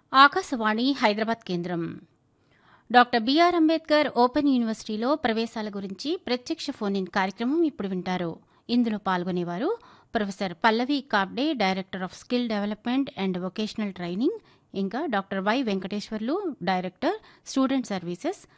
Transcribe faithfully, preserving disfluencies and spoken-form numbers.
ఆకాశవాణి హైదరాబాద్ కేంద్రం. Doctor BR Ambedkar open యూనివర్సిటీలో ప్రవేశాల గురించి ప్రత్యక్ష ఫోన్ ఇన్ కార్యక్రమం ఇప్పుడు వింటారు. ఇందులో పాల్గొనేవారు professor Pallavi Kabde, director of skill development and vocational training, ఇంకా doctor why Venkateswarlu, director student services,